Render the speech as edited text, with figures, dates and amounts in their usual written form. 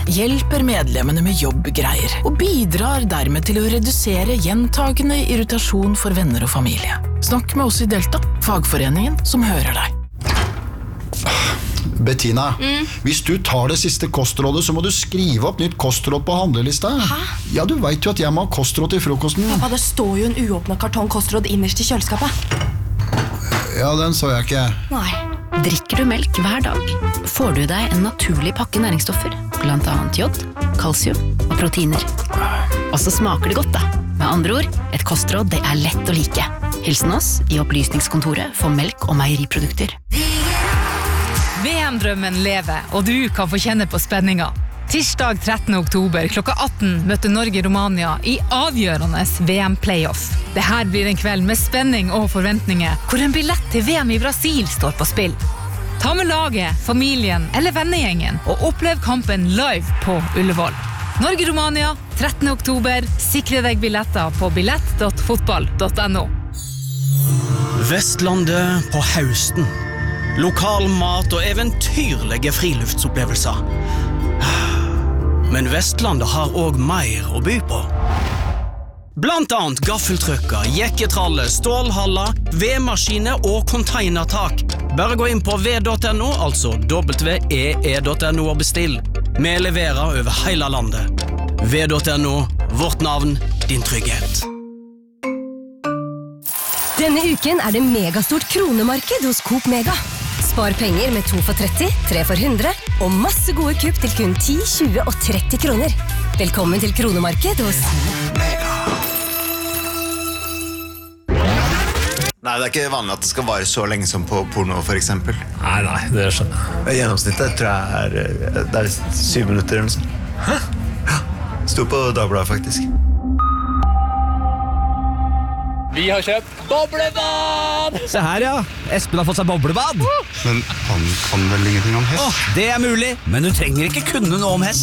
hjelper medlemmene med jobbgreier og bidrar dermed til å redusere gjentagende irritasjon for venner og familie. Snakk med oss i Delta, fagforeningen som hører deg. Bettina, hvis du tar det siste kostrådet, så må du skrive opp nytt kostråd på handlelista. Hæ? Ja, du vet jo at jeg må ha kostråd til frokosten. Pappa, det står jo en uåpnet kartong kostråd innerst i kjøleskapet. Ja, den så jeg ikke. Nei. Drikker du melk hver dag, får du deg en naturlig pakke næringsstoffer, blant annet jod, kalsium og proteiner. Og så smaker det godt da. Med andre ord, et kostråd det er lett å like. Hilsen oss i opplysningskontoret for melk og meieriprodukter. VM-drømmen lever, og du kan få kjenne på spenninga. Tirsdag 13. oktober klokka 18 møter Norge-Romania i avgjørende VM-playoff. Dette blir en kveld med spenning og forventninger, hvor en billett til VM i Brasil står på spill. Ta med laget, familien eller vennegjengen og opplev kampen live på Ullevål. Norge-Romania 13. oktober. Sikre deg billetter på billett.fotball.no. Vestlandet på høsten. Lokal mat og eventyrlige friluftsopplevelser. Men Vestlandet har også mer å by på. Blant annet gaffeltrucker, jekketralle, stålhaller, vedmaskiner og containertak. Bare gå inn på ved.no, altså www.e.no og bestill. Vi leverer over hele landet. Ved.no, vårt navn, din trygghet. Denne uken er det megastort kronemarked hos Coop Mega. Spar penger med 2 for 30, 3 for 100 og masse gode kupp til kun 10, 20 og 30 kroner. Velkommen til kronemarked hos Mega. Nei, det er ikke vanlig at det skal vare så lenge som på porno, for eksempel. Nei, det skjønner jeg. Gjennomsnittet tror jeg er 7 minutter eller noe sånt. Hæ? Ja, stod på Dagbladet faktisk. Vi har kjøpt boblebad! Se her, ja. Espen har fått seg boblebad. Men han kan vel ingenting om hest? Det er mulig, men du trenger ikke kunne noe om hest.